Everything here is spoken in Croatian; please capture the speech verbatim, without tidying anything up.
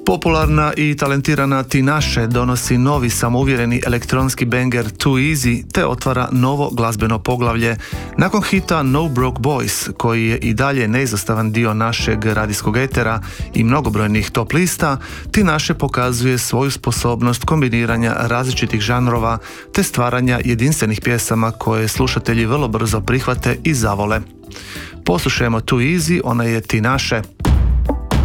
Popularna i talentirana Tinashe donosi novi samouvjereni elektronski banger Too Easy te otvara novo glazbeno poglavlje. Nakon hita No Broke Boys, koji je i dalje neizostavan dio našeg radijskog etera i mnogobrojnih top lista, Tinashe pokazuje svoju sposobnost kombiniranja različitih žanrova te stvaranja jedinstvenih pjesama koje slušatelji vrlo brzo prihvate i zavole. Poslušajmo Too Easy, ona je Tinashe.